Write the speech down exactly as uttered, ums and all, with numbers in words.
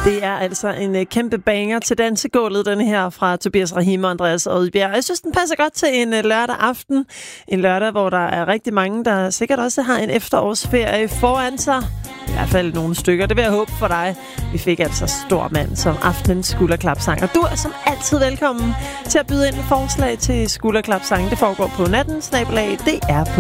Det er altså en uh, kæmpe banger til dansegulvet, den her fra Tobias Rahim og Andreas Odbjerg. Jeg synes, den passer godt til en uh, lørdag aften. En lørdag, hvor der er rigtig mange, der sikkert også har en efterårsferie foran sig. I hvert fald nogle stykker. Det vil jeg håbe for dig. Vi fik altså Stor Mand som aftenens skulderklapsang. Og du er som altid velkommen til at byde ind med forslag til skulderklapsang. Det foregår på natten, snabelag, D R